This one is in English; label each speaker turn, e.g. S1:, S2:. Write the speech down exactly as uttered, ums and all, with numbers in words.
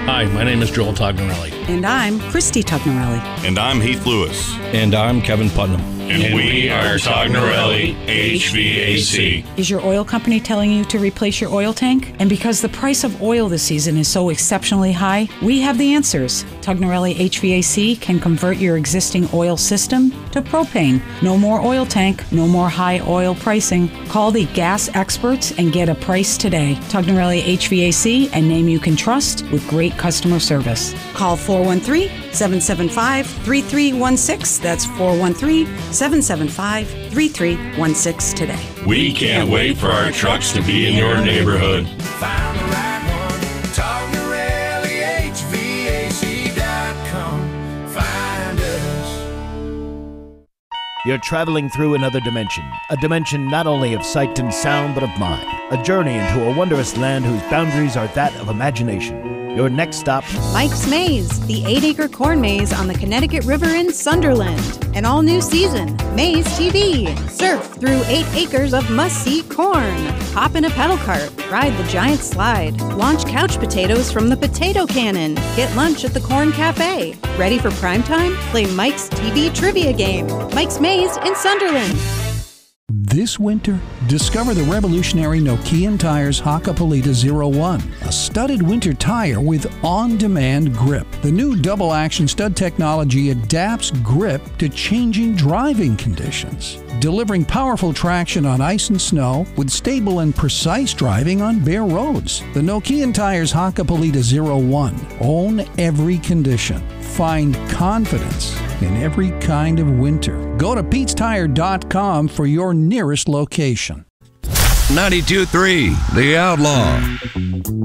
S1: Hi, my name is Joel Tognarelli.
S2: And I'm Christy Tognarelli.
S3: And I'm Heath Lewis.
S4: And I'm Kevin Putnam.
S3: And, and we are Tognarelli H V A C.
S2: Is your oil company telling you to replace your oil tank? And because the price of oil this season is so exceptionally high, we have the answers. Tognarelli H V A C can convert your existing oil system to propane. No more oil tank, no more high oil pricing. Call the gas experts and get a price today. Tognarelli H V A C, a name you can trust with great customer service. Call four one three, seven seven five, three three one six. That's four one three, seven seven five, three three one six today.
S3: We can't wait for our trucks to be in your neighborhood.
S5: Find the right one. Tognarelli H V A C dot com. Find us.
S6: You're traveling through another dimension, a dimension not only of sight and sound, but of mind. A journey into a wondrous land whose boundaries are that of imagination. Your next stop,
S7: Mike's Maze, the eight-acre corn maze on the Connecticut River in Sunderland. An all-new season, Maze T V. Surf through eight acres of must-see corn. Hop in a pedal cart, ride the giant slide. Launch couch potatoes from the potato cannon. Get lunch at the Corn Cafe. Ready for prime time? Play Mike's T V trivia game. Mike's Maze in Sunderland.
S8: This winter, discover the revolutionary Nokian Tires Hakkapeliitta zero one, a studded winter tire with on-demand grip. The new double-action stud technology adapts grip to changing driving conditions, delivering powerful traction on ice and snow with stable and precise driving on bare roads. The Nokian Tires Hakkapeliitta zero one. Own every condition. Find confidence in every kind of winter. Go to Pete's Tire dot com for your nearest location.
S9: ninety-two point three The Outlaw.